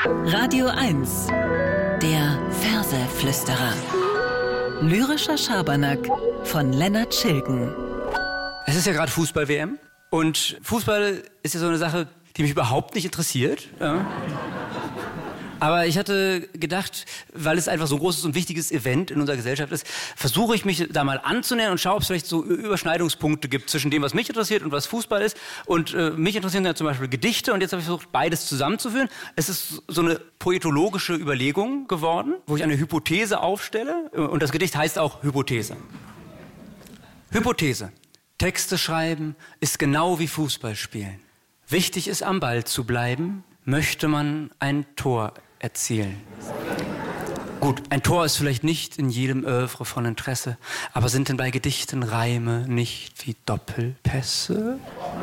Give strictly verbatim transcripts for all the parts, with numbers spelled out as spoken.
Radio eins, der Verseflüsterer. Lyrischer Schabernack von Lennart Schilgen. Es ist ja gerade Fußball-W M und Fußball ist ja so eine Sache, die mich überhaupt nicht interessiert. Ja. Aber ich hatte gedacht, weil es einfach so ein großes und wichtiges Event in unserer Gesellschaft ist, versuche ich mich da mal anzunähern und schaue, ob es vielleicht so Überschneidungspunkte gibt zwischen dem, was mich interessiert und was Fußball ist. Und äh, mich interessieren ja zum Beispiel Gedichte und jetzt habe ich versucht, beides zusammenzuführen. Es ist so eine poetologische Überlegung geworden, wo ich eine Hypothese aufstelle und das Gedicht heißt auch Hypothese. Hypothese. Texte schreiben ist genau wie Fußball spielen. Wichtig ist, am Ball zu bleiben, möchte man ein Tor erzielen. Gut, ein Tor ist vielleicht nicht in jedem Œuvre von Interesse, aber sind denn bei Gedichten Reime nicht wie Doppelpässe?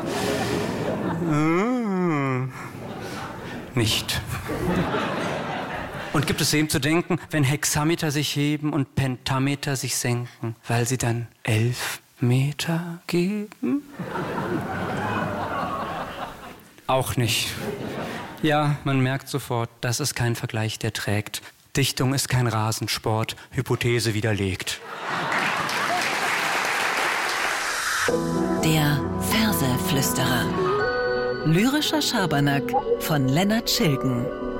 Hm. Nicht. Und gibt es wem zu denken, wenn Hexameter sich heben und Pentameter sich senken, weil sie dann elf Meter geben? Auch nicht. Ja, man merkt sofort, das ist kein Vergleich, der trägt. Dichtung ist kein Rasensport, Hypothese widerlegt. Der Verseflüsterer. Lyrischer Schabernack von Lennart Schilgen.